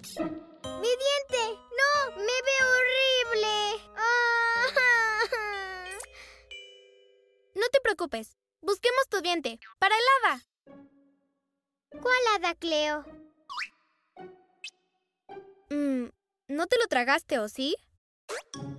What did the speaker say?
¡Mi diente! ¡No! ¡Me veo horrible! ¡Ah! No te preocupes. Busquemos tu diente. ¡Para el hada! ¿Cuál hada, Cleo? ¿No te lo tragaste, o sí?